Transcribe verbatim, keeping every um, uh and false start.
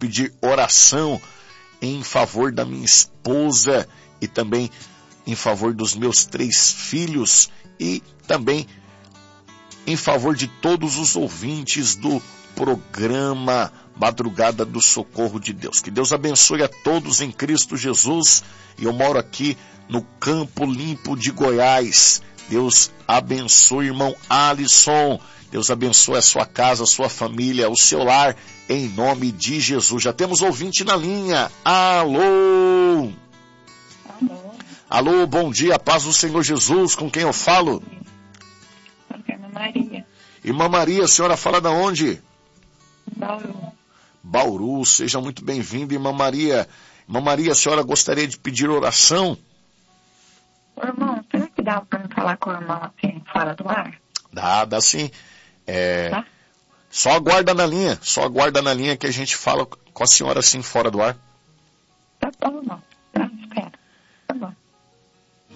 pedir oração em favor da minha esposa e também em favor dos meus três filhos e também em favor de todos os ouvintes do programa Madrugada do Socorro de Deus. Que Deus abençoe a todos em Cristo Jesus. E eu moro aqui no Campo Limpo de Goiás. Deus abençoe, irmão Alisson. Deus abençoe a sua casa, a sua família, o seu lar, em nome de Jesus. Já temos ouvinte na linha. Alô? Alô? Alô, bom dia, paz do Senhor Jesus. Com quem eu falo? Irmã Maria. Irmã Maria, a senhora fala da onde? Bauru. Bauru, seja muito bem-vinda, irmã Maria. Irmã Maria, a senhora gostaria de pedir oração? Ô, irmão, será que dá para falar com o irmão assim, fora do ar? Dá, dá sim. É, Tá? Só aguarda na linha, só aguarda na linha que a gente fala com a senhora assim, fora do ar. Tá bom, irmão.